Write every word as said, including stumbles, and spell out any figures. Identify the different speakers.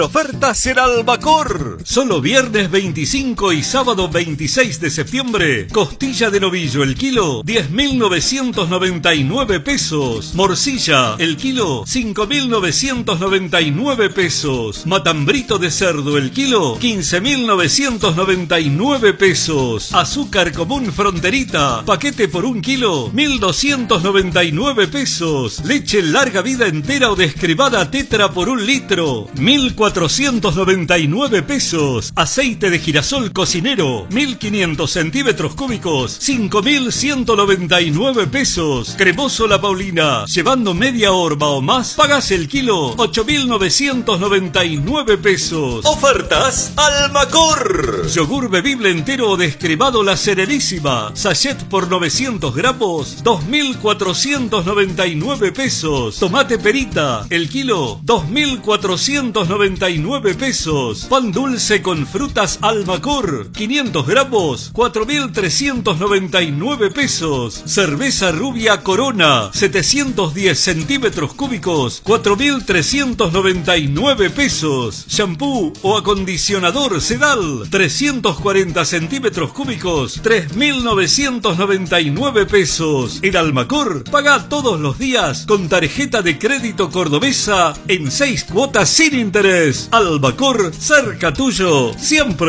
Speaker 1: Ofertas en Albacor. Solo viernes veinticinco y sábado veintiséis de septiembre. Costilla de novillo el kilo, diez mil novecientos noventa y nueve pesos. Morcilla el kilo, cinco mil novecientos noventa y nueve pesos. Matambrito de cerdo el kilo, quince mil novecientos noventa y nueve pesos. Azúcar común fronterita, paquete por un kilo, mil doscientos noventa y nueve pesos. Leche larga vida entera o descremada tetra por un litro, mil cuatrocientos noventa y nueve pesos. Aceite de girasol cocinero, mil quinientos centímetros cúbicos, cinco mil ciento noventa y nueve pesos. Cremoso La Paulina, llevando media horma o más, pagas el kilo, ocho mil novecientos noventa y nueve pesos. Ofertas Albacor. Yogur bebible entero o descremado La Serenísima, sachet por novecientos gramos, dos mil cuatrocientos noventa y nueve pesos. Tomate perita, el kilo, dos mil cuatrocientos noventa y nueve pesos. Pan dulce con frutas Albacor, quinientos gramos, cuatro mil trescientos noventa y nueve pesos. Cerveza rubia Corona, setecientos diez centímetros cúbicos, cuatro mil trescientos noventa y nueve pesos. Shampoo o acondicionador Sedal, trescientos cuarenta centímetros cúbicos, tres mil novecientos noventa y nueve pesos. En Albacor, paga todos los días con tarjeta de crédito cordobesa en seis cuotas sin interés. Albacor, cerca tuyo, siempre.